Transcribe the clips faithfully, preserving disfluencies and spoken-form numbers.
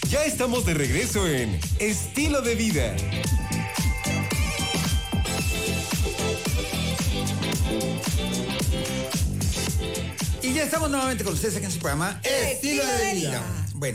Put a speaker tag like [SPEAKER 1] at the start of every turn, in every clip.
[SPEAKER 1] Ya estamos de regreso en Estilo de Vida.
[SPEAKER 2] Y ya estamos nuevamente con ustedes aquí en su programa
[SPEAKER 3] Estilo de Vida.
[SPEAKER 2] Bueno,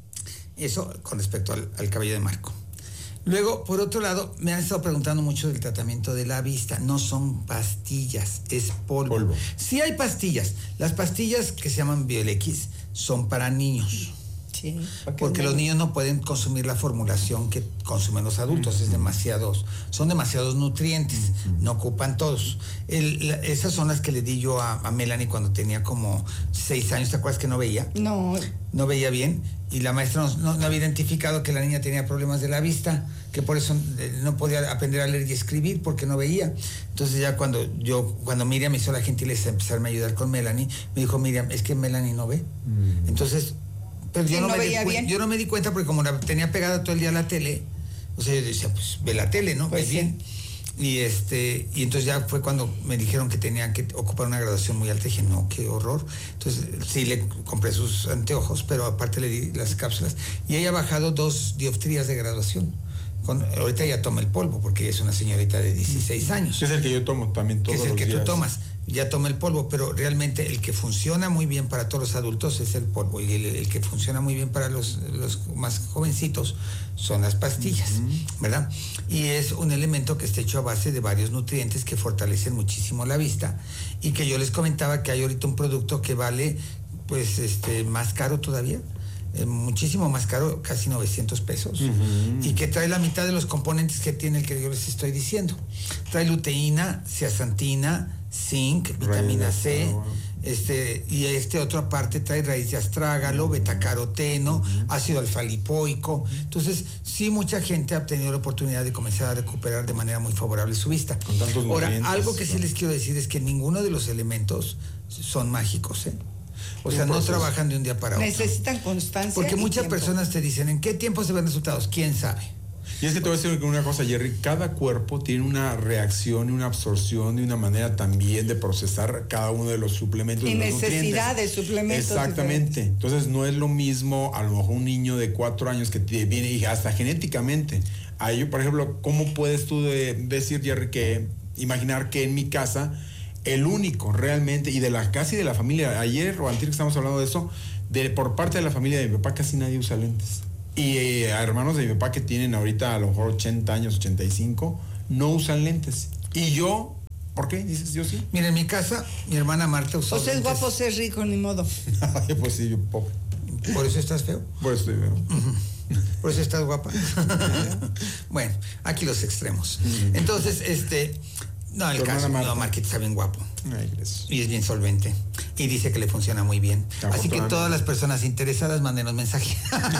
[SPEAKER 2] eso con respecto al, al cabello de Marco. Luego, por otro lado, me han estado preguntando mucho del tratamiento de la vista. No son pastillas, es polvo. polvo. Sí hay pastillas. Las pastillas que se llaman Biolex son para niños. Sí, porque los niños no pueden consumir la formulación que consumen los adultos, es demasiados, son demasiados nutrientes, uh-huh. no ocupan todos. El, la, esas son las que le di yo a, a Melanie cuando tenía como seis años, ¿te acuerdas que no veía?
[SPEAKER 3] No.
[SPEAKER 2] No veía bien, y la maestra no, no, no había identificado que la niña tenía problemas de la vista, que por eso no podía aprender a leer y escribir porque no veía. Entonces ya cuando yo, cuando Miriam me hizo la gentileza de empezarme a ayudar con Melanie, me dijo, Miriam, es que Melanie no ve. Uh-huh. Entonces... Pero yo no, no, me di cu- yo no me di cuenta porque como la tenía pegada todo el día a la tele, o sea, yo decía, pues ve la tele, ¿no? Pues bien. Y este, y entonces ya fue cuando me dijeron que tenía que ocupar una graduación muy alta. Dije, no, qué horror. Entonces sí le compré sus anteojos, pero aparte le di las cápsulas. Y ella ha bajado dos dioptrías de graduación. Con, ahorita ya toma el polvo porque ella es una señorita de dieciséis años.
[SPEAKER 4] Que es el que yo tomo también todos los días.
[SPEAKER 2] Que es el que
[SPEAKER 4] días.
[SPEAKER 2] tú tomas. Ya toma el polvo, pero realmente el que funciona muy bien para todos los adultos es el polvo, y el, el que funciona muy bien para los, los más jovencitos son las pastillas, uh-huh. ¿verdad? Y es un elemento que está hecho a base de varios nutrientes que fortalecen muchísimo la vista, y que yo les comentaba que hay ahorita un producto que vale pues este más caro todavía, eh, muchísimo más caro, casi novecientos pesos, uh-huh. y que trae la mitad de los componentes que tiene el que yo les estoy diciendo. Trae luteína, zeaxantina, zinc, vitamina C, este, y este otro aparte trae raíz de astrágalo, betacaroteno, uh-huh. ácido alfa-lipoico. Entonces, sí, mucha gente ha tenido la oportunidad de comenzar a recuperar de manera muy favorable su vista.
[SPEAKER 4] Con tantos
[SPEAKER 2] Ahora,
[SPEAKER 4] nutrientes,
[SPEAKER 2] algo que sí les quiero decir es que ninguno de los elementos son mágicos, ¿eh? O sea, no trabajan de un día para otro.
[SPEAKER 3] Necesitan constancia.
[SPEAKER 2] Porque muchas
[SPEAKER 3] tiempo.
[SPEAKER 2] personas te dicen, ¿en qué tiempo se ven resultados? ¿Quién sabe?
[SPEAKER 4] Y es que te voy a decir una cosa, Jerry, cada cuerpo tiene una reacción y una absorción y una manera también de procesar cada uno de los suplementos.
[SPEAKER 3] Y
[SPEAKER 4] de
[SPEAKER 3] los necesidad
[SPEAKER 4] nutrientes.
[SPEAKER 3] de suplementos.
[SPEAKER 4] Exactamente.
[SPEAKER 3] Diferentes.
[SPEAKER 4] Entonces no es lo mismo a lo mejor un niño de cuatro años que te viene y hasta genéticamente. A ello, por ejemplo, ¿cómo puedes tú de, decir, Jerry, que imaginar que en mi casa el único realmente, y de la casi de la familia, ayer o antes que estamos hablando de eso, de por parte de la familia de mi papá casi nadie usa lentes? Y eh, hermanos de mi papá que tienen ahorita a lo mejor ochenta años, ochenta y cinco, no usan lentes. Y yo, ¿por qué? Dices, yo sí.
[SPEAKER 2] Mira, en mi casa, mi hermana Marta usó
[SPEAKER 3] O sea, es
[SPEAKER 2] lentes.
[SPEAKER 3] guapo ser rico, ni modo.
[SPEAKER 4] Pues sí, yo pobre.
[SPEAKER 2] ¿Por eso estás feo?
[SPEAKER 4] Por eso estoy feo.
[SPEAKER 2] Uh-huh. Por eso estás guapa. Bueno, aquí los extremos. Entonces, este... No, el caso, Marta? No, Marquita está bien guapo.
[SPEAKER 4] Ay, gracias.
[SPEAKER 2] Y es bien solvente. Y dice que le funciona muy bien. Así que todas las personas interesadas, mándenos mensaje.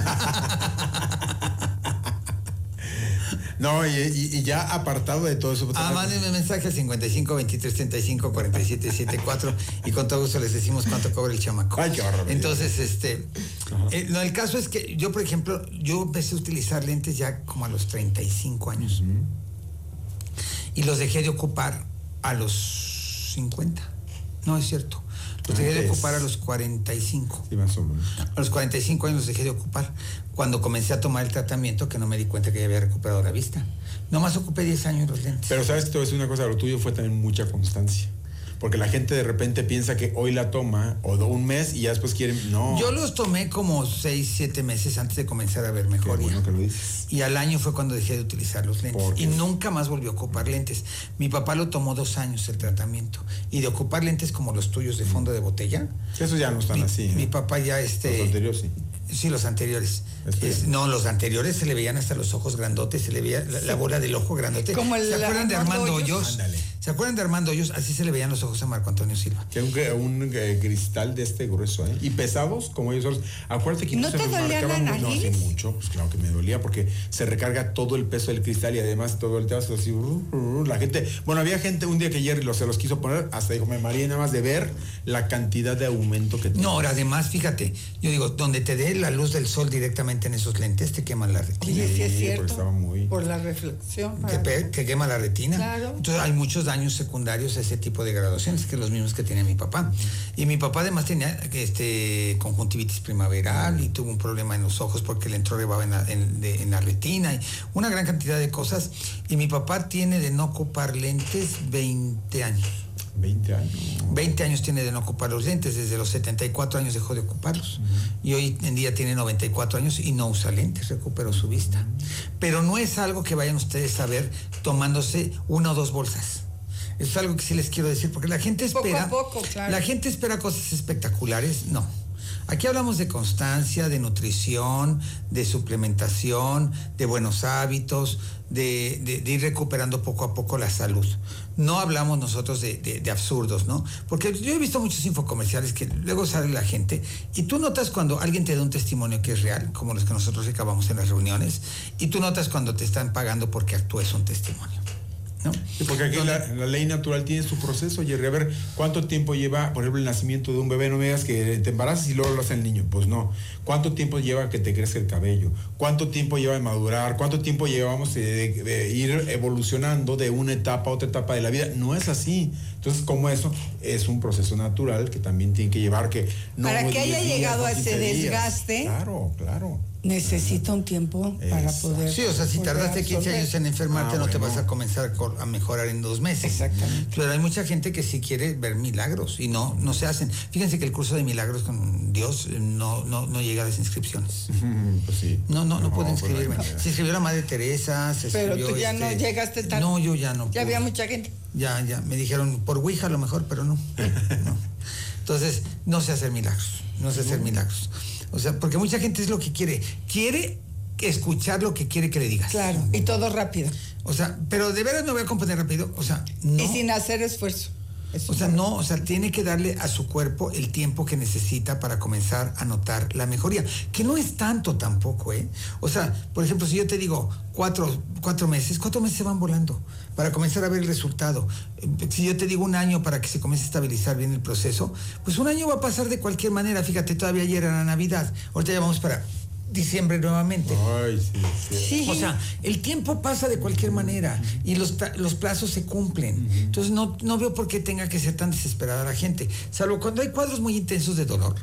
[SPEAKER 4] No, y, y, y ya apartado de todo eso.
[SPEAKER 2] Ah, mándenme mensaje al cincuenta y cinco, veintitrés, treinta y cinco, cuarenta y siete, setenta y cuatro y con todo gusto les decimos cuánto cobra el chamaco.
[SPEAKER 4] Ay, qué horror.
[SPEAKER 2] Entonces, este, eh, no, el caso es que yo, por ejemplo, yo empecé a utilizar lentes ya como a los treinta y cinco años. Uh-huh. Y los dejé de ocupar a los cincuenta. No, es cierto. Los dejé de ocupar a los cuarenta y cinco.
[SPEAKER 4] Sí, más o menos.
[SPEAKER 2] A los cuarenta y cinco años los dejé de ocupar. Cuando comencé a tomar el tratamiento, que no me di cuenta que ya había recuperado la vista. Nomás ocupé diez años los lentes.
[SPEAKER 4] Pero sabes que te voy a decir una cosa, lo tuyo fue también mucha constancia. Porque la gente de repente piensa que hoy la toma, o un mes, y ya después quieren, no.
[SPEAKER 2] Yo los tomé como seis, siete meses antes de comenzar a ver mejoría.
[SPEAKER 4] Qué bueno que lo dices.
[SPEAKER 2] Y al año fue cuando dejé de utilizar los lentes. Y nunca más volví a ocupar lentes. Mi papá lo tomó dos años el tratamiento. Y de ocupar lentes como los tuyos de fondo de botella.
[SPEAKER 4] Esos ya no están
[SPEAKER 2] mi,
[SPEAKER 4] así. ¿eh?
[SPEAKER 2] Mi papá ya este...
[SPEAKER 4] Los anteriores sí.
[SPEAKER 2] Sí, los anteriores. Es, no, los anteriores se le veían hasta los ojos grandotes, se le veía la, la bola del ojo grandote.
[SPEAKER 3] Como el
[SPEAKER 2] ¿Se acuerdan de Armando Hoyos?
[SPEAKER 4] Ándale.
[SPEAKER 2] ¿Se acuerdan de Armando Hoyos? Así se le veían los ojos a Marco Antonio Silva.
[SPEAKER 4] Que un, un, un cristal de este grueso, ¿eh? Y pesados como ellos solos. Acuérdate que
[SPEAKER 3] ¿No, no te dolía la nariz?
[SPEAKER 4] No, sí, mucho. Pues claro que me dolía porque se recarga todo el peso del cristal y además todo el teatro así. Uh, uh, la gente, bueno, había gente un día que Jerry los, se los quiso poner, hasta dijo, me mareé nada más de ver la cantidad de aumento que tiene.
[SPEAKER 2] No, ahora además, fíjate, yo digo, donde te dé la luz del sol directamente en esos lentes, te queman la retina.
[SPEAKER 3] Oye, sí es cierto.
[SPEAKER 4] Estaba muy...
[SPEAKER 3] Por la reflexión.
[SPEAKER 2] Que, pe- que quema la retina.
[SPEAKER 3] Claro.
[SPEAKER 2] Entonces hay muchos daños daños secundarios a ese tipo de graduaciones, que es los mismos que tenía mi papá. Y mi papá además tenía este, conjuntivitis primaveral y tuvo un problema en los ojos porque le entró rebaba en la, en, de, en la retina y una gran cantidad de cosas. Y mi papá tiene de no ocupar lentes veinte años.
[SPEAKER 4] veinte años.
[SPEAKER 2] veinte años tiene de no ocupar los lentes, desde los setenta y cuatro años dejó de ocuparlos. Uh-huh. Y hoy en día tiene noventa y cuatro años y no usa lentes, recuperó su vista. Uh-huh. Pero no es algo que vayan ustedes a ver tomándose una o dos bolsas. Eso es algo que sí les quiero decir, porque la gente espera...
[SPEAKER 3] Poco a poco, claro.
[SPEAKER 2] La gente espera cosas espectaculares, no. Aquí hablamos de constancia, de nutrición, de suplementación, de buenos hábitos, de, de, de ir recuperando poco a poco la salud. No hablamos nosotros de, de, de absurdos, ¿no? Porque yo he visto muchos infocomerciales que luego sale la gente y tú notas cuando alguien te da un testimonio que es real, como los que nosotros recabamos en las reuniones, y tú notas cuando te están pagando porque actúes un testimonio, ¿no?
[SPEAKER 4] Sí, porque aquí la, la ley natural tiene su proceso, Jerry. A ver, ¿cuánto tiempo lleva, por ejemplo, el nacimiento de un bebé? No me digas que te embarazas y luego lo hace el niño. Pues no. ¿Cuánto tiempo lleva que te crezca el cabello? ¿Cuánto tiempo lleva de madurar? ¿Cuánto tiempo llevamos de, de, de ir evolucionando de una etapa a otra etapa de la vida? No es así. Entonces, como eso, es un proceso natural que también tiene que llevar que... No
[SPEAKER 3] para que haya
[SPEAKER 4] días,
[SPEAKER 3] llegado
[SPEAKER 4] no
[SPEAKER 3] a ese
[SPEAKER 4] días.
[SPEAKER 3] Desgaste...
[SPEAKER 4] Claro, claro.
[SPEAKER 3] Necesita un tiempo para
[SPEAKER 4] Exacto.
[SPEAKER 3] poder...
[SPEAKER 2] Sí, o sea, si tardaste quince años en enfermarte, ah, no bueno. te vas a comenzar a mejorar en dos meses.
[SPEAKER 3] Exactamente.
[SPEAKER 2] Pero hay mucha gente que sí quiere ver milagros y no, no se hacen. Fíjense que el curso de milagros con Dios no, no, no llega a las inscripciones.
[SPEAKER 4] Pues sí.
[SPEAKER 2] No, no, no, no puedo inscribirme.
[SPEAKER 4] Pues
[SPEAKER 2] se inscribió la Madre Teresa, se
[SPEAKER 3] Pero
[SPEAKER 2] escribió,
[SPEAKER 3] tú ya
[SPEAKER 2] este,
[SPEAKER 3] no llegaste tan...
[SPEAKER 2] No, yo ya no.
[SPEAKER 3] Ya
[SPEAKER 2] pude.
[SPEAKER 3] había mucha gente.
[SPEAKER 2] Ya, ya, me dijeron por Ouija a lo mejor, pero no. no. Entonces, no sé hacer milagros, no sé hacer milagros. O sea, porque mucha gente es lo que quiere. Quiere escuchar lo que quiere que le digas.
[SPEAKER 3] Claro, y todo rápido.
[SPEAKER 2] O sea, pero de veras me voy a componer rápido. O sea, no.
[SPEAKER 3] Y sin hacer esfuerzo.
[SPEAKER 2] O sea, no, o sea, tiene que darle a su cuerpo el tiempo que necesita para comenzar a notar la mejoría, que no es tanto tampoco, ¿eh? O sea, por ejemplo, si yo te digo cuatro, cuatro meses, cuatro meses se van volando para comenzar a ver el resultado. Si yo te digo un año para que se comience a estabilizar bien el proceso, pues un año va a pasar de cualquier manera. Fíjate, todavía ayer era Navidad, ahorita ya vamos para diciembre nuevamente.
[SPEAKER 4] Ay, sí, sí.
[SPEAKER 2] Sí. O sea, el tiempo pasa de cualquier manera y los, los plazos se cumplen. Uh-huh. Entonces no, no veo por qué tenga que ser tan desesperada la gente, salvo cuando hay cuadros muy intensos de dolor.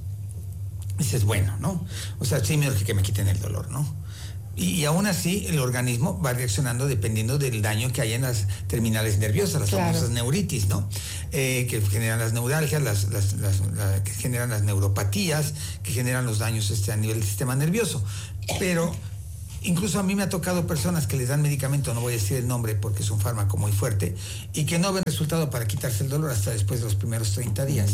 [SPEAKER 2] Dices, bueno, ¿no? O sea, sí me urge que me quiten el dolor, ¿no? Y, y aún así el organismo va reaccionando dependiendo del daño que hay en las terminales nerviosas, las claro. famosas neuritis, ¿no? Eh, que generan las neuralgias, las, las, las, las, que generan las neuropatías, que generan los daños este, a nivel del sistema nervioso. Pero incluso a mí me ha tocado personas que les dan medicamento, no voy a decir el nombre porque es un fármaco muy fuerte, y que no ven resultado para quitarse el dolor hasta después de los primeros treinta días.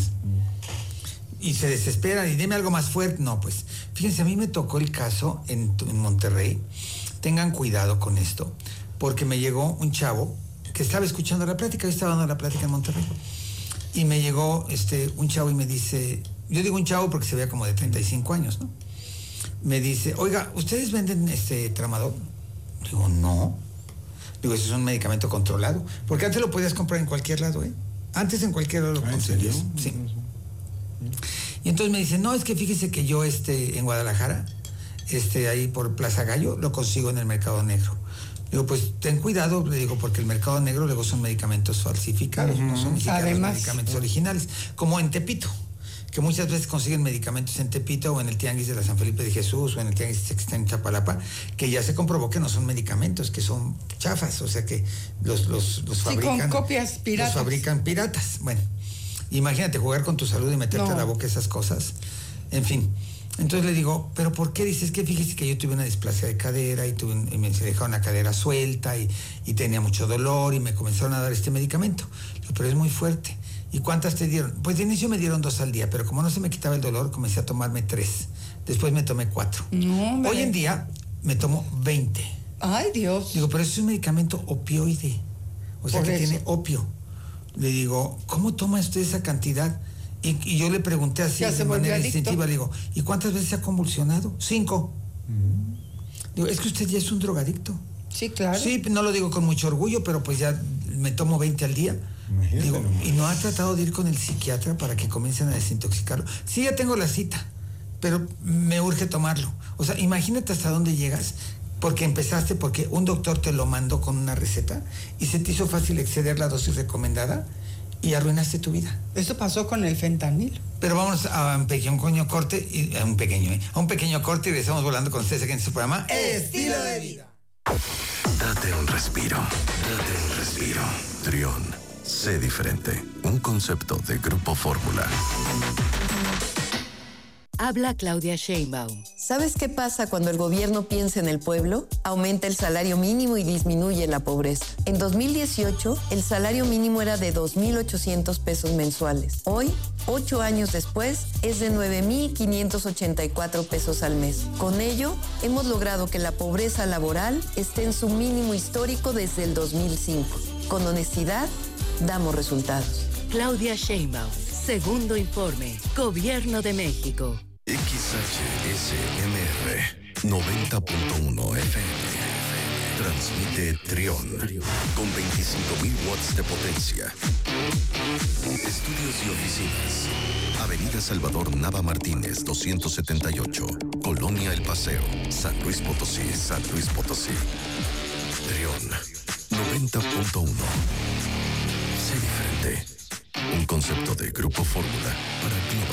[SPEAKER 2] Y se desesperan y deme algo más fuerte. No, pues, fíjense, a mí me tocó el caso en, en Monterrey. Tengan cuidado con esto, porque me llegó un chavo que estaba escuchando la plática, yo estaba dando la plática en Monterrey, y me llegó este, un chavo y me dice, yo digo un chavo porque se veía como de treinta y cinco años, ¿no? Me dice, oiga, ¿ustedes venden este tramadol? Digo, no. Digo, eso es un medicamento controlado, porque antes lo podías comprar en cualquier lado, ¿eh? Antes en cualquier lado lo conseguías. Sí. Y entonces me dice, no, es que fíjese que yo este, en Guadalajara, este, ahí por Plaza Gallo, lo consigo en el mercado negro. Digo, pues ten cuidado, le digo, porque el mercado negro luego son medicamentos falsificados, uh-huh. no son ni siquiera los medicamentos uh-huh. originales, como en Tepito, que muchas veces consiguen medicamentos en Tepito o en el Tianguis de la San Felipe de Jesús o en el Tianguis que está en Chapalapa, que ya se comprobó que no son medicamentos, que son chafas, o sea que los, los, los fabrican.
[SPEAKER 3] Sí, con copias piratas.
[SPEAKER 2] Los fabrican piratas, bueno. Imagínate jugar con tu salud y meterte no. a la boca esas cosas. En fin. Entonces le digo, ¿pero por qué? Dices que fíjese que yo tuve una displasia de cadera y, tuve un, y me dejaron la cadera suelta y, y tenía mucho dolor y me comenzaron a dar este medicamento. Le digo, pero es muy fuerte. ¿Y cuántas te dieron? Pues de inicio me dieron dos al día, pero como no se me quitaba el dolor, comencé a tomarme tres. Después me tomé cuatro. No, Hoy en día me tomo veinte.
[SPEAKER 3] Ay, Dios.
[SPEAKER 2] Digo, pero eso es un medicamento opioide. O sea, por que eso. Tiene opio. Le digo, ¿cómo toma usted esa cantidad? Y, y yo le pregunté así de manera instintiva, le digo, ¿y cuántas veces se ha convulsionado? Cinco. Mm. Digo, es que usted ya es un drogadicto.
[SPEAKER 3] Sí, claro.
[SPEAKER 2] Sí, no lo digo con mucho orgullo, pero pues ya me tomo veinte al día. Imagínate, digo, no, ¿y no ha tratado de ir con el psiquiatra para que comiencen a desintoxicarlo? Sí, ya tengo la cita, pero me urge tomarlo. O sea, imagínate hasta dónde llegas Porque empezaste, porque un doctor te lo mandó con una receta y se te hizo fácil exceder la dosis recomendada y arruinaste tu vida.
[SPEAKER 3] Eso pasó con el fentanil.
[SPEAKER 2] Pero vamos a un pequeño corte, y, a un pequeño, ¿eh? A un pequeño corte y regresamos volando con ustedes aquí en su programa Estilo de Vida.
[SPEAKER 5] Date un respiro, date un respiro. Trión, sé diferente. Un concepto de Grupo Fórmula.
[SPEAKER 6] Habla Claudia Sheinbaum.
[SPEAKER 7] ¿Sabes qué pasa cuando el gobierno piensa en el pueblo? Aumenta el salario mínimo y disminuye la pobreza. En dos mil dieciocho, el salario mínimo era de dos mil ochocientos pesos mensuales. Hoy, ocho años después, es de nueve mil quinientos ochenta y cuatro pesos al mes. Con ello, hemos logrado que la pobreza laboral esté en su mínimo histórico desde el dos mil cinco. Con honestidad, damos resultados.
[SPEAKER 6] Claudia Sheinbaum. Segundo informe. Gobierno de México.
[SPEAKER 5] X H S M R noventa punto uno F M. Transmite Trión con veinticinco mil watts de potencia. Estudios y oficinas. Avenida Salvador Nava Martínez, doscientos setenta y ocho. Colonia El Paseo, San Luis Potosí, San Luis Potosí. Trión noventa punto uno. Sé diferente. Un concepto de Grupo Fórmula para Global.